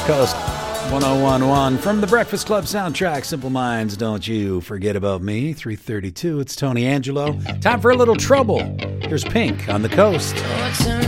West Coast. 1011 from the Breakfast Club soundtrack, Simple Minds, Don't You Forget About Me. 3:32, it's Tony Angelo. Time for a little trouble. Here's Pink on the Coast.